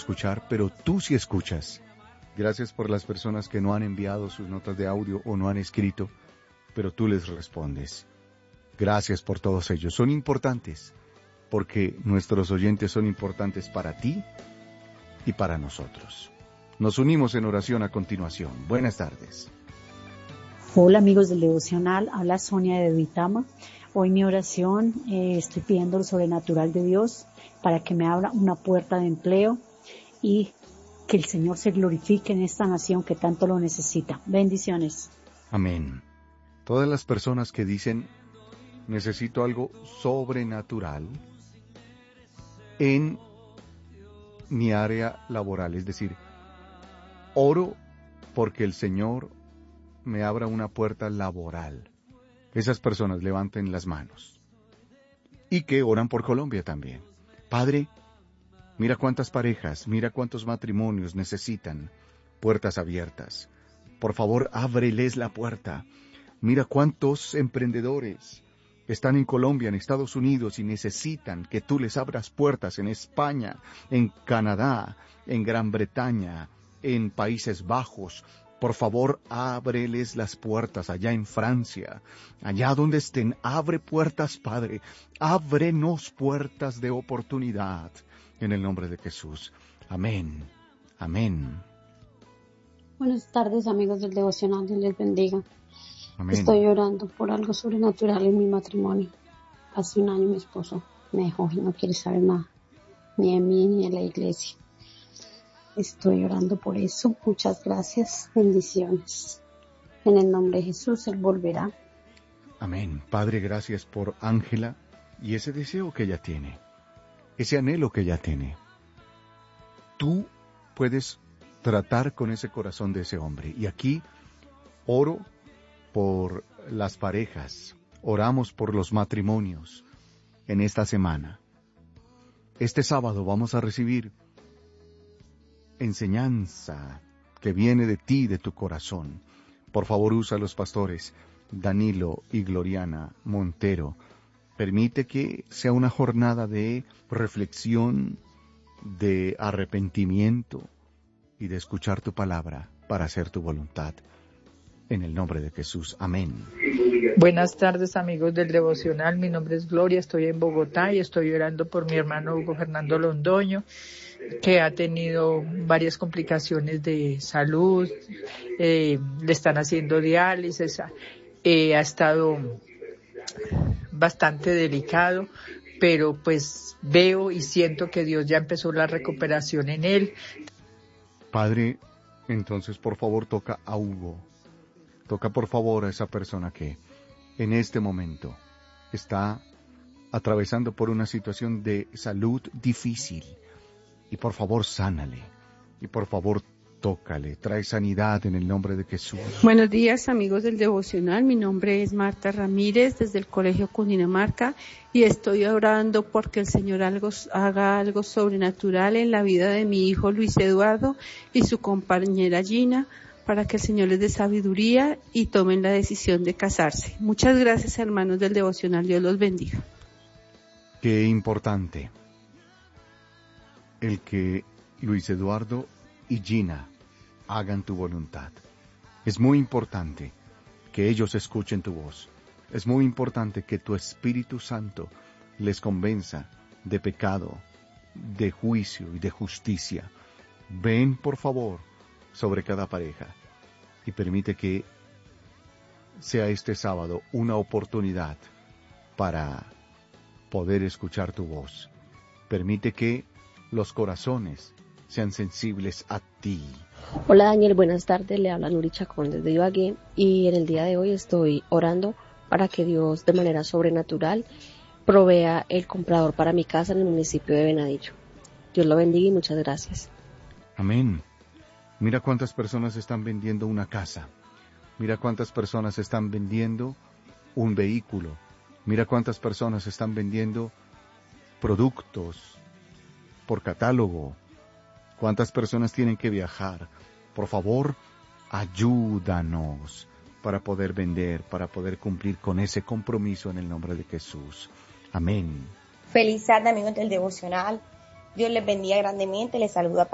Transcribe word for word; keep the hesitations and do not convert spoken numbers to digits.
escuchar, pero tú sí escuchas. Gracias por las personas que no han enviado sus notas de audio o no han escrito, pero tú les respondes. Gracias por todos ellos. Son importantes, porque nuestros oyentes son importantes para ti y para nosotros. Nos unimos en oración a continuación. Buenas tardes. Hola amigos del Devocional, habla Sonia de Duitama. Hoy mi oración, eh, estoy pidiendo lo sobrenatural de Dios para que me abra una puerta de empleo y que el Señor se glorifique en esta nación que tanto lo necesita. Bendiciones. Amén. Todas las personas que dicen, necesito algo sobrenatural en mi área laboral, es decir, oro porque el Señor me abra una puerta laboral. Esas personas levanten las manos. Y que oran por Colombia también. Padre, mira cuántas parejas, mira cuántos matrimonios necesitan puertas abiertas. Por favor, ábreles la puerta. Mira cuántos emprendedores están en Colombia, en Estados Unidos y necesitan que tú les abras puertas en España, en Canadá, en Gran Bretaña, en Países Bajos. Por favor, ábreles las puertas allá en Francia, allá donde estén. Abre puertas, Padre. Ábrenos puertas de oportunidad en el nombre de Jesús. Amén. Amén. Buenas tardes, amigos del Devocional. Dios les bendiga. Amén. Estoy orando por algo sobrenatural en mi matrimonio. Hace un año mi esposo me dejó y no quiere saber nada, ni de mí ni de la iglesia. Estoy orando por eso. Muchas gracias. Bendiciones. En el nombre de Jesús, Él volverá. Amén. Padre, gracias por Ángela y ese deseo que ella tiene, ese anhelo que ella tiene. Tú puedes tratar con ese corazón de ese hombre. Y aquí oro por las parejas, oramos por los matrimonios en esta semana. Este sábado vamos a recibir enseñanza que viene de ti, de tu corazón. Por favor, usa a los pastores Danilo y Gloriana Montero. Permite que sea una jornada de reflexión, de arrepentimiento y de escuchar tu palabra para hacer tu voluntad. En el nombre de Jesús. Amén. Buenas tardes, amigos del Devocional. Mi nombre es Gloria, estoy en Bogotá y estoy orando por mi hermano Hugo Fernando Londoño, que ha tenido varias complicaciones de salud, eh, le están haciendo diálisis, eh, ha estado bastante delicado, pero pues veo y siento que Dios ya empezó la recuperación en él. Padre, entonces por favor toca a Hugo, toca por favor a esa persona que en este momento está atravesando por una situación de salud difícil. Y por favor, sánale. Y por favor, tócale. Trae sanidad en el nombre de Jesús. Buenos días, amigos del Devocional. Mi nombre es Marta Ramírez, desde el Colegio Cundinamarca, y estoy orando porque el Señor algo, haga algo sobrenatural en la vida de mi hijo Luis Eduardo y su compañera Gina, para que el Señor les dé sabiduría y tomen la decisión de casarse. Muchas gracias, hermanos del Devocional. Dios los bendiga. Qué importante el que Luis Eduardo y Gina hagan tu voluntad. Es muy importante que ellos escuchen tu voz. Es muy importante que tu Espíritu Santo les convenza de pecado, de juicio y de justicia. Ven, por favor, sobre cada pareja y permite que sea este sábado una oportunidad para poder escuchar tu voz. Permite que los corazones sean sensibles a ti. Hola Daniel, buenas tardes, le habla Nuri Chacón desde Ibagué y en el día de hoy estoy orando para que Dios de manera sobrenatural provea el comprador para mi casa en el municipio de Venadillo. Dios lo bendiga y muchas gracias. Amén. Mira cuántas personas están vendiendo una casa. Mira cuántas personas están vendiendo un vehículo. Mira cuántas personas están vendiendo productos por catálogo. Cuántas personas tienen que viajar. Por favor, ayúdanos para poder vender, para poder cumplir con ese compromiso en el nombre de Jesús. Amén. Feliz tarde, amigos del Devocional. Dios les bendiga grandemente. Les saluda